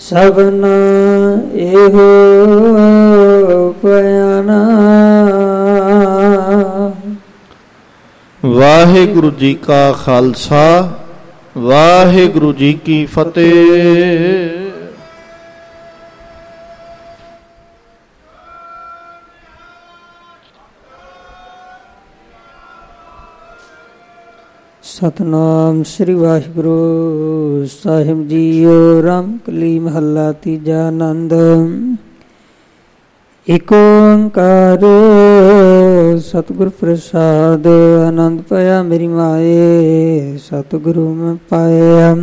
ਸਭਨਾ ਇਹੋ ਪਿਆਨਾ। ਵਾਹਿਗੁਰੂ ਜੀ ਕਾ ਖਾਲਸਾ, ਵਾਹਿਗੁਰੂ ਜੀ ਕੀ ਫਤਿਹ। ਸਤਨਾਮ ਸ੍ਰੀ ਵਾਹਿਗੁਰੂ ਸਾਹਿਬ ਜੀਓ। ਰਾਮਕਲੀ ਮਹੱਲਾ ਤੀਜਾ। ਆਨੰਦ। ਏਕ ਓੰਕਾਰ ਸਤਿਗੁਰ ਪ੍ਰਸਾਦ। ਆਨੰਦ ਪਾਇਆ ਮੇਰੀ ਮਾਏ, ਸਤਿਗੁਰੂ ਮੈਂ ਪਾਇਆ।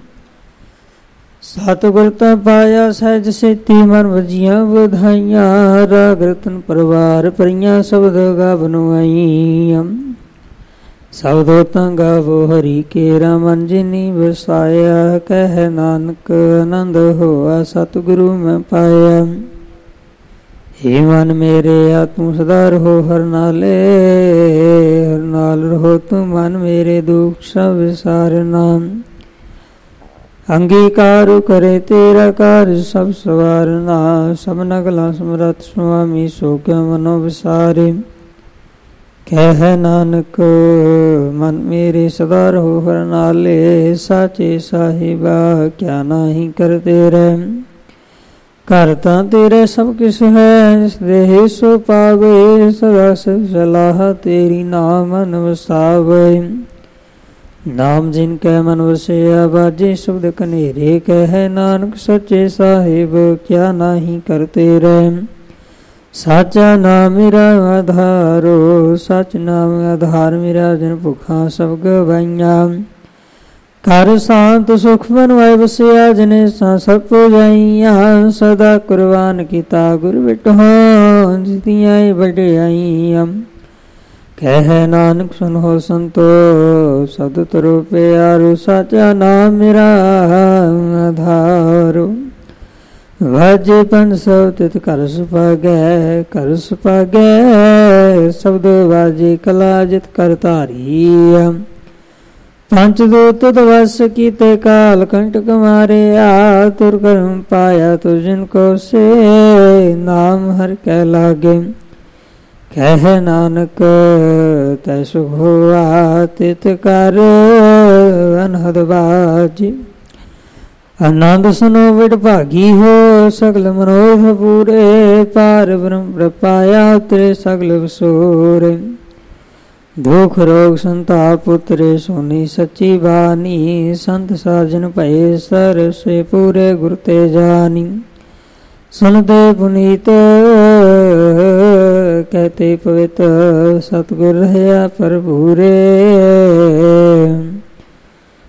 ਸਤਿਗੁਰ ਤਾਂ ਪਾਇਆ ਸਹਿਜ ਸੇਤੀ, ਮਨ ਵਜੀਆਂ ਵਧਾਈਆਂ। ਰਾਗ ਰਤਨ ਪਰਵਾਰ ਭਰੀਆਂ, ਸ਼ਬਦ ਗਾਵਨੁ ਆਈਆਂ। ਸਬਦੋ ਤਾਂ ਗਾਵੋ ਹਰੀ ਕੇਰਾ, ਮਨ ਜਿਨੀ ਵਸਾਇਆ। ਕਹਿ ਨਾਨਕ ਆਨੰਦ ਹੋਆ, ਸਤਿਗੁਰੂ ਮੈਂ ਪਾਇਆ। ਹੇ ਮਨ ਮੇਰੇ ਆ ਤੂੰ ਸਦਾ ਰਹੋ ਹਰ ਨਾਲੇ, ਹਰ ਨਾਲ ਰਹੋ ਤੂੰ ਮਨ ਮੇਰੇ, ਦੁਖ ਸਭ ਵਿਸਾਰਨਾ। ਅੰਗੀਕਾਰ ਕਰੇ ਤੇਰਾ ਕਾਰਜ ਸਭ ਸਵਾਰਨਾ। ਸਭਨਾ ਗਲਾ ਸਮਰੱਥ ਸੁਆਮੀ, ਸੋ ਕਿਆ ਮਨੋ ਵਿਸਾਰੇ। ਕਹਿ ਨਾਨਕ ਮਨ ਮੇਰੇ ਸਦਾ ਰਹੋ ਹਰ ਨਾਲੇ। ਸਾਚੇ ਸਾਹਿਬਾ ਕਿਆ ਨਾਹੀ ਕਰਤੇ ਰਹਿ। ਘਰ ਤਾਂ ਤੇਰੇ ਸਭ ਕਿਸ ਹੈ, ਜਿਸ ਦੇਹ ਸੋ ਪਾਵੇ। ਸਦਾ ਸਿਵ ਸਲਾਹ ਤੇਰੀ, ਨਾਮ ਮਨ ਵਸਾਵੇ। ਨਾਮ ਜਿਨ ਕੈ ਮਨ ਵਸਿਆ, ਬਾਜੇ ਸ਼ਬਦ ਕਨੇਰੇ। ਕਹਿ ਨਾਨਕ ਸੱਚੇ ਸਾਹਿਬ ਕਿਆ ਨਾਹੀ ਕਰਤੇ ਰਹਿ। ਸਾਚਾ ਨਾਮ ਮੇਰਾ ਆਧਾਰੋ, ਸਚ ਨਾਮ ਆਧਾਰ ਮੇਰਾ। ਜਨ ਭੁੱਖਾਂ ਸਭ ਗਵਾਈਆਂ। ਘਰ ਸ਼ਾਂਤ ਸੁਖ ਬਨਵਾਏ ਵਸਿਆ, ਜਿਨੇ ਸਭ ਪੁਜਾਈਆਂ। ਸਦਾ ਕੁਰਬਾਨ ਕੀਤਾ ਗੁਰ ਵਿਟੋ, ਜਿਤੀਆਂ ਵਡਿਆਈਆਂ। ਕਹਿ ਨਾਨਕ ਸੁਨੋ ਸੰਤੋ, ਸਦ ਤਰੋ ਪਿਆਰੋ। ਸਾਚਾ ਨਾਮ ਮੇਰਾ ਆਧਾਰੋ। ਵਾਜੇ ਪੰਜ ਸੌ ਤਿਤ ਘਰ ਸੁਭਾਗੈ, ਘਰ ਸੁਭਾਗੈ। ਸ਼ਬਦ ਵਾਜੇ ਕਲਾ ਜਿਤ ਕਰ ਧਾਰੀ। ਪੰਚ ਦੂਤ ਵਸ ਕੀਤੇ, ਕਾਲ ਕੰਟਕ ਮਾਰਿਆ। ਤੁਰ ਕਰਮ ਪਾਇਆ ਤੁ ਜਿਨ ਕੋ ਸੇ, ਨਾਮ ਹਰਿ ਕੈ ਲਾਗੇ। ਕਹਿ ਨਾਨਕ ਤੈ ਸੁਖ ਹੋਆ, ਤਿਤ ਕਰ ਅਨਹਦ ਬਾਜੀ। ਆਨੰਦ ਸੁਨੋ ਵਿਡ ਭਾਗੀ ਹੋ, ਸਗਲ ਮਨੋਰਥ ਪੂਰੇ। ਪਾਰ ਬ੍ਰਹਮ ਪ੍ਰਪਾਇਆ, ਉਤਰੇ ਸਗਲ ਵਸੂਰੇ। ਦੁਖ ਰੋਗ ਸੰਤਾਪ ਉਤਰੇ, ਸੋਨੀ ਸੱਚੀ ਬਾਣੀ। ਸੰਤ ਸਾਜਨ ਭਏ ਸਰਸੇ, ਪੂਰੇ ਗੁਰ ਤੇ ਜਾਨੀ। ਸੁਨਤੇ ਪੁਨੀਤ ਕਹਤੇ ਪਵਿੱਤ, ਸਤਿਗੁਰ ਰਹਿਆ ਭਰਪੂਰੇ।